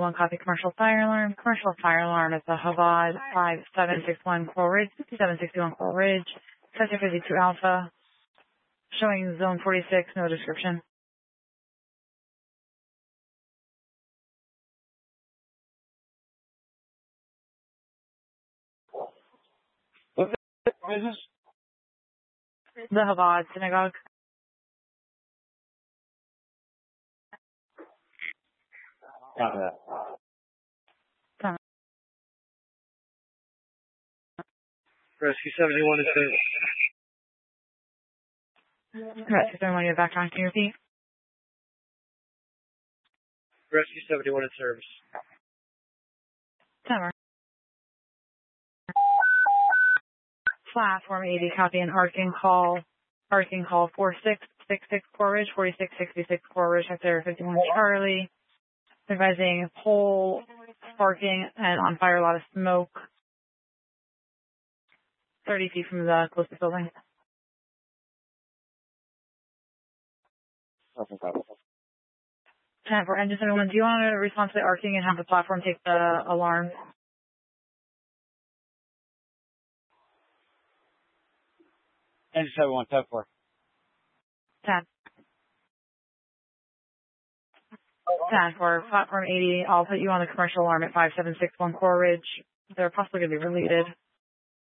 one copy commercial fire alarm. Commercial fire alarm is the Havad 5761 Coral Ridge, 5761 Coral Ridge, Sector 52 Alpha, showing zone 46, no description. What is this? The Havad Synagogue. Copy that. Rescue 71 is service. Rescue 71, you have background, can you repeat? Rescue 71 in service. Timer. Platform 80, copy an arcing call 4666 Coral Ridge, 4666 Coral Ridge, Sector 51 Charlie. Advising pole sparking and on fire, a lot of smoke. 30 feet from the closest building. Nothing copy. 10 for engine 71. Do you want to respond to the arcing and have the platform take the alarm? Engine 71, 10-4. 10. 10 for platform 80. I'll put you on the commercial alarm at 5761 Coral Ridge. They're possibly going to be related.